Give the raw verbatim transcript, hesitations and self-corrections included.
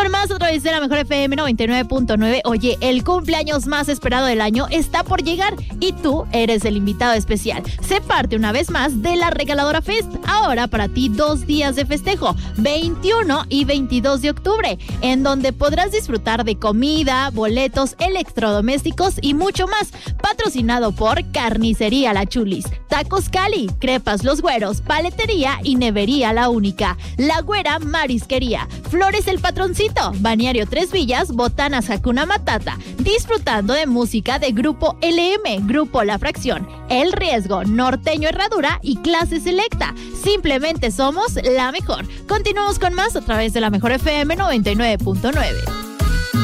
más a través de la Mejor F M noventa y nueve punto nueve. Oye, el cumpleaños más esperado del año está por llegar y tú eres el invitado especial. Sé parte una vez más de la Regaladora Fest. Ahora para ti dos días de festejo, veintiuno y veintidós de octubre, en donde podrás disfrutar de comida, boletos, electrodomésticos y mucho más. Patrocinado por Carnicería La Chulis, Tacos Cali, Crepas Los Güeros, Paletería y Nevería La Única, La Güera Marisquería, Flores El Patroncito, Balneario Tres Villas, Botanas Hakuna Matata, disfrutando de música de Grupo L M, Grupo La Fracción, El Riesgo, Norteño Herradura y Clase Selecta. Simplemente somos la mejor. Continuamos con más a través de la Mejor F M noventa y nueve punto nueve.